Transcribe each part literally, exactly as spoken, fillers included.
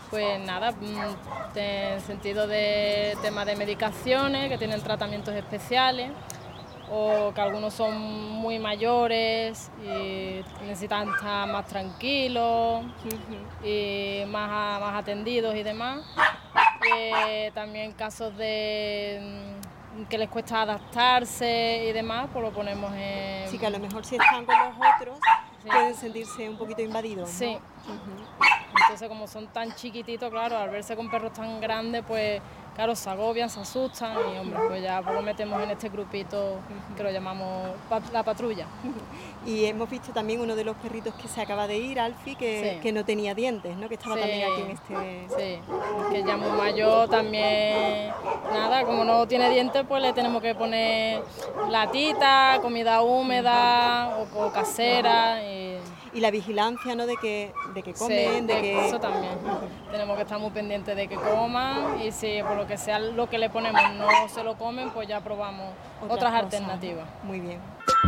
Pues nada, en sentido de tema de medicaciones, que tienen tratamientos especiales, o que algunos son muy mayores y necesitan estar más tranquilos uh-huh. y más, más atendidos y demás. Eh, también casos de que les cuesta adaptarse y demás, pues lo ponemos en... Sí, que a lo mejor si están con los otros sí. pueden sentirse un poquito invadidos, ¿no? Sí. Uh-huh. Entonces, como son tan chiquititos, claro, al verse con perros tan grandes, pues claro, se agobian, se asustan y hombre, pues ya pues lo metemos en este grupito que lo llamamos la patrulla. Y hemos visto también uno de los perritos que se acaba de ir, Alfie, que, sí. que no tenía dientes, ¿no? Que estaba sí. también aquí en este... Sí, que ya muy mayor también, nada, como no tiene dientes, pues le tenemos que poner latita, comida húmeda o, o casera y... Y la vigilancia, ¿no? De que, de que comen, sí, de, de que... Eso también. Tenemos que estar muy pendientes de que coman y si por lo que sea lo que le ponemos no se lo comen, pues ya probamos otras, otras alternativas. Muy bien.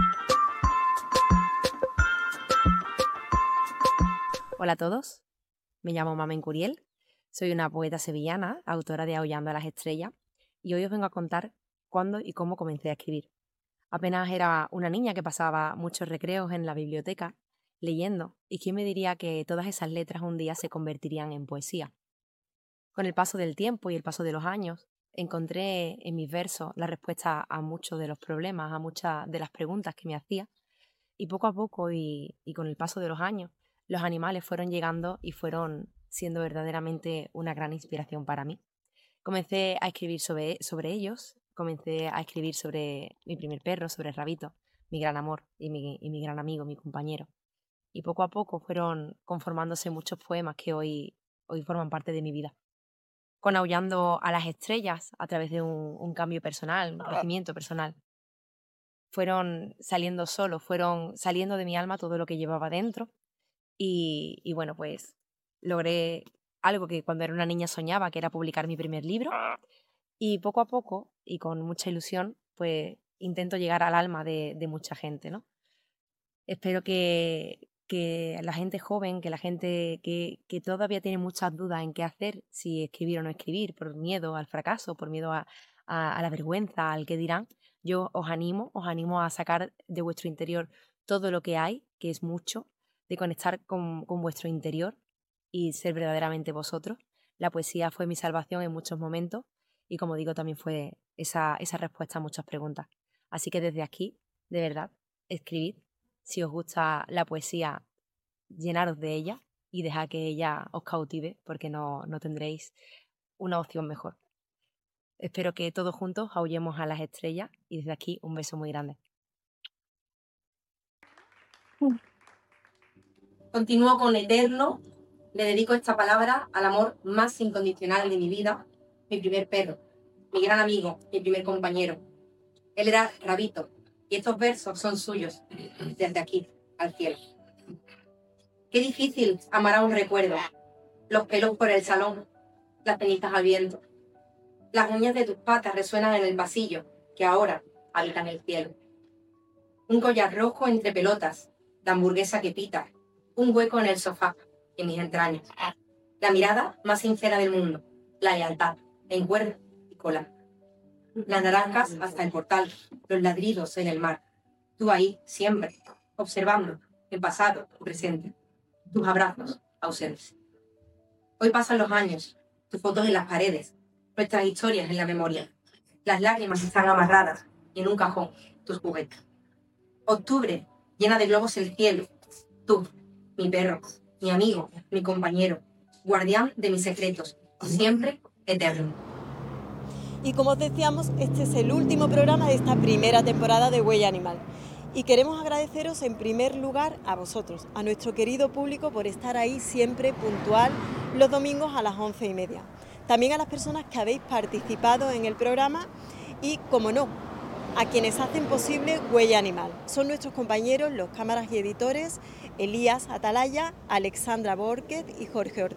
Hola a todos, me llamo Mamen Curiel, soy una poeta sevillana, autora de Aullando a las estrellas, y hoy os vengo a contar cuándo y cómo comencé a escribir. Apenas era una niña que pasaba muchos recreos en la biblioteca, leyendo, y quién me diría que todas esas letras un día se convertirían en poesía. Con el paso del tiempo y el paso de los años, encontré en mis versos la respuesta a muchos de los problemas, a muchas de las preguntas que me hacía, y poco a poco y, y con el paso de los años, los animales fueron llegando y fueron siendo verdaderamente una gran inspiración para mí. Comencé a escribir sobre, sobre ellos, comencé a escribir sobre mi primer perro, sobre Rabito, mi gran amor y mi, y mi gran amigo, mi compañero. Y poco a poco fueron conformándose muchos poemas que hoy, hoy forman parte de mi vida. Con Aullando a las estrellas, a través de un, un cambio personal, un crecimiento personal, fueron saliendo solos, fueron saliendo de mi alma todo lo que llevaba dentro. Y, y bueno, pues logré algo que cuando era una niña soñaba, que era publicar mi primer libro. Y poco a poco, y con mucha ilusión, pues intento llegar al alma de, de mucha gente, ¿no? Espero que, que la gente joven, que la gente que, que todavía tiene muchas dudas en qué hacer, si escribir o no escribir, por miedo al fracaso, por miedo a, a, a la vergüenza, al qué dirán, yo os animo, os animo a sacar de vuestro interior todo lo que hay, que es mucho, de conectar con, con vuestro interior y ser verdaderamente vosotros. La poesía fue mi salvación en muchos momentos y, como digo, también fue esa, esa respuesta a muchas preguntas. Así que desde aquí, de verdad, escribid. Si os gusta la poesía, llenaros de ella y dejad que ella os cautive, porque no, no tendréis una opción mejor. Espero que todos juntos aullemos a las estrellas y desde aquí un beso muy grande. Continúo con Eterno. Le dedico esta palabra al amor más incondicional de mi vida, mi primer perro, mi gran amigo, mi primer compañero. Él era Rabito, y estos versos son suyos, desde aquí, al cielo. Qué difícil amar a un recuerdo, los pelos por el salón, las cenizas al viento. Las uñas de tus patas resuenan en el pasillo, que ahora habitan el cielo. Un collar rojo entre pelotas, la hamburguesa que pita, un hueco en el sofá, en mis entrañas. La mirada más sincera del mundo, la lealtad, en cuerda y cola. Las naranjas hasta el portal, los ladridos en el mar. Tú ahí, siempre, observando, el pasado, el presente. Tus abrazos, ausentes. Hoy pasan los años, tus fotos en las paredes, nuestras historias en la memoria. Las lágrimas están amarradas y en un cajón, tus juguetes. Octubre, llena de globos el cielo. Tú, mi perro, mi amigo, mi compañero, guardián de mis secretos, siempre eterno. Y como os decíamos, este es el último programa de esta primera temporada de Huella Animal. Y queremos agradeceros en primer lugar a vosotros, a nuestro querido público, por estar ahí siempre puntual los domingos a las once y media. También a las personas que habéis participado en el programa y, como no, a quienes hacen posible Huella Animal. Son nuestros compañeros, los cámaras y editores, Elías Atalaya, Alexandra Borquez y Jorge Ortega.